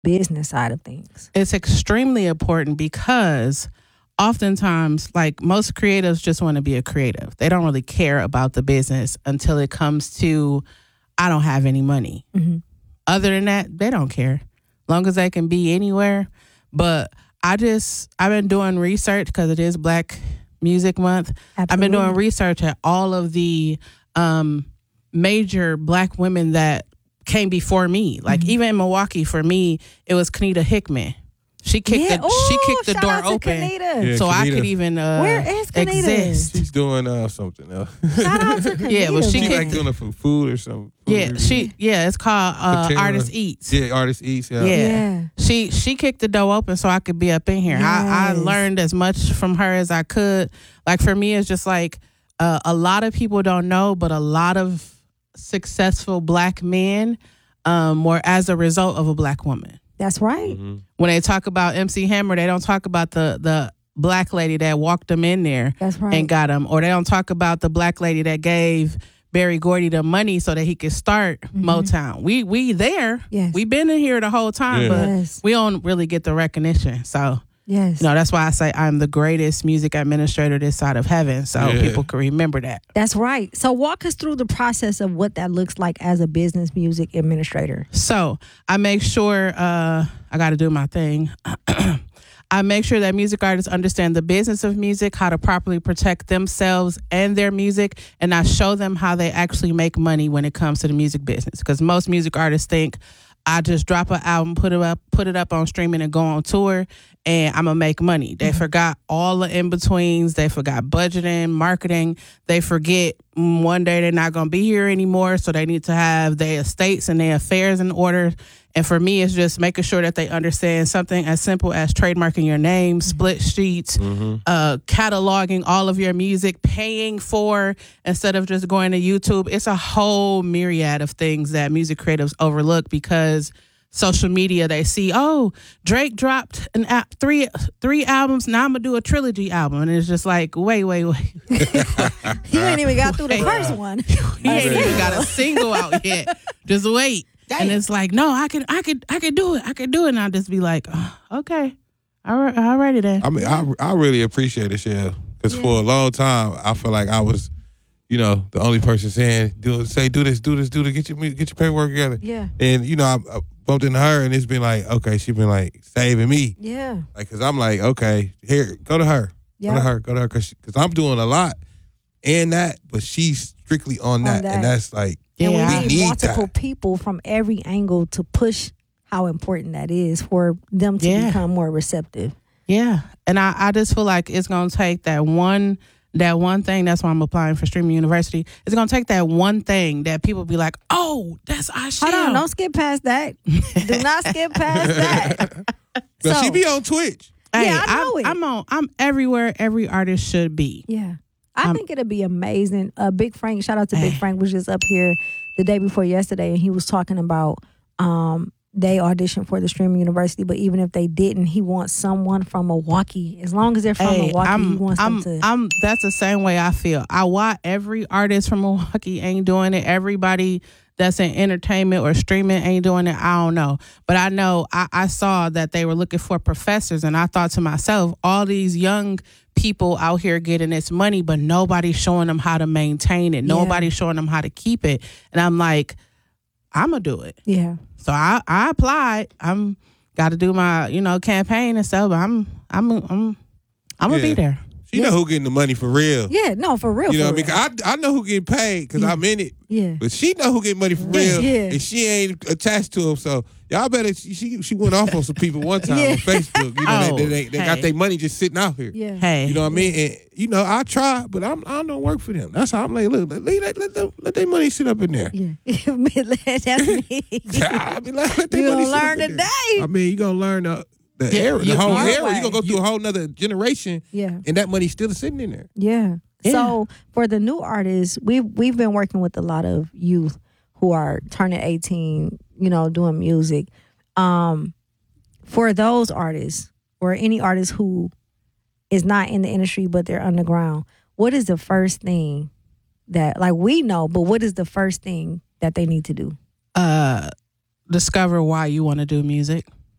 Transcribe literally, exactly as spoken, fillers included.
business side of things? It's extremely important because oftentimes, like most creatives just want to be a creative. They don't really care about the business until it comes to, I don't have any money. Mm-hmm. Other than that, they don't care. Long as they can be anywhere. But I just, I've been doing research because it is Black Music Month. Absolutely. I've been doing research at all of the um, major Black women that came before me. Like, mm-hmm. even in Milwaukee, for me, it was Kenita Hickman. She kicked yeah. the Ooh, she kicked the door open, yeah, so Kenita. I could even uh, Where is Kenita? exist. She's doing uh, something else. Shout out to Kenita. Yeah, well, she She kicked like doing it for food or something. Food Yeah, review. she yeah, it's called uh, Patera. Artist Eats. Yeah, Artist Eats. Yeah. Yeah. Yeah. She she kicked the door open so I could be up in here. I, I Yes. learned as much from her as I could. Like for me, it's just like uh, a lot of people don't know, but a lot of successful Black men um, were as a result of a Black woman. That's right. Mm-hmm. When they talk about M C Hammer, they don't talk about the the Black lady that walked them in there That's right. and got them, or they don't talk about the Black lady that gave Barry Gordy the money so that he could start Mm-hmm. Motown. We we there. Yes. We been in here the whole time, Yeah. but Yes. we don't really get the recognition. So, Yes. you know, that's why I say I'm the greatest music administrator this side of heaven, so Yeah. people can remember that. That's right. So walk us through the process of what that looks like as a business music administrator. So I make sure uh, I got to do my thing. I make sure that music artists understand the business of music, how to properly protect themselves and their music, and I show them how they actually make money when it comes to the music business. Because most music artists think, I just drop an album, put it up, put it up on streaming, and go on tour, and I'm gonna make money. They mm-hmm. forgot all the in betweens. They forgot budgeting, marketing. They forget mm, one day they're not gonna be here anymore, so they need to have their estates and their affairs in order. And for me, it's just making sure that they understand something as simple as trademarking your name, mm-hmm. split sheets, mm-hmm. uh, cataloging all of your music, paying for instead of just going to YouTube. It's a whole myriad of things that music creatives overlook because social media, they see, oh, Drake dropped an app, three three albums. Now I'm gonna do a trilogy album, and it's just like, wait, wait, wait. You ain't even got through the first one. He ain't even got a single out yet. Just wait. Damn. And it's like, no, I could, I could, I could do it. I could do it. And I'll just be like, oh, okay, all right, all righty then. I mean, I I really appreciate it, Shell, because yeah. for a long time I feel like I was, you know, the only person saying, do say, do this, do this, do this, get your get your paperwork together. Yeah. And you know, I, I bumped into her, and it's been like, okay, she's been like saving me. Yeah. Like, cause I'm like, okay, here, go to her, yeah. go to her, go to her, cause cause I'm doing a lot and that, but she's strictly on, on that. that, and that's like. And yeah. we need, need multiple that. people from every angle to push how important that is for them to yeah. become more receptive. Yeah. And I, I just feel like it's going to take that one that one thing. That's why I'm applying for Streaming University. It's going to take that one thing that people be like, oh, that's our shit. Hold on. Don't skip past that. Do not skip past that. So, she be on Twitch. Hey, yeah, I know I'm, it. I'm on. I'm everywhere every artist should be. Yeah. I um, think it'd be amazing. Uh, Big Frank, shout out to hey. Big Frank, was just up here the day before yesterday, and he was talking about um, they auditioned for the Streaming University, but even if they didn't, he wants someone from Milwaukee. As long as they're from hey, Milwaukee, I'm, he wants I'm, them to. I'm, that's the same way I feel. I why every artist from Milwaukee ain't doing it. Everybody that's in entertainment or streaming ain't doing it. I don't know. But I know I, I saw that they were looking for professors, and I thought to myself, all these young people out here getting this money, but nobody's showing them how to maintain it. Nobody's yeah. showing them how to keep it. And I'm like, I'm going to do it. Yeah. So I, I applied. I'm got to do my, you know, campaign and stuff, but I'm, I'm, I'm, I'm going to yeah. be there. You yeah. know who getting the money for real. Yeah, no, for real. You know for what I mean? I, I know who getting paid because yeah. I'm in it. Yeah. But she know who getting money for real. Yeah. And she ain't attached to him. So y'all better, she she went off on some people one time yeah. on Facebook. You know, oh, they, they, they hey. got their money just sitting out here. Yeah. Hey. You know what I mean? And, you know, I try, but I'm, I don't work for them. That's how I'm like, look, let, let, let, them, let their money sit up in there. Yeah. That's me. I be like, let their you money gonna sit learn up in today. there. I mean, you going to learn the, the, Yeah, era, the you- whole hard era. way. You're going to go through a whole nother generation. Yeah. And that money's still sitting in there. Yeah. Yeah. So for the new artists, we've we've been working with a lot of youth who are turning eighteen, you know, doing music. Um, for those artists or any artist who is not in the industry but they're underground, what is the first thing that, like, we know, but what is the first thing that they need to do? Uh, discover why you want to do music.